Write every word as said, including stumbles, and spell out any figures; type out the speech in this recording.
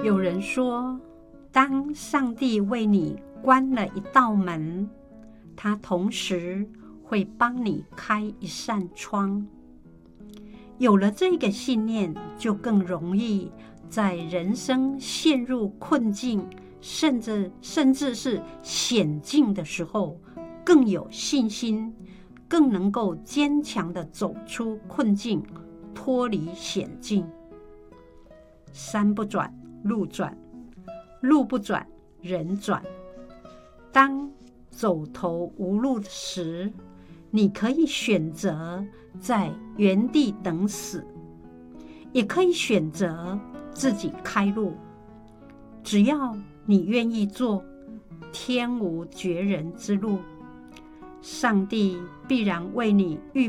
有人说，当上帝为你关了一道门，他同时会帮你开一扇窗。有了这个信念，就更容易在人生陷入困境，甚至甚至是险境的时候，更有信心，更能够坚强地走出困境，脱离险境。山不转路转，路不转人转。当走投无路时，你可以选择在原地等死，也可以选择自己开路。只要你愿意做，天无绝人之路，上帝必然为你预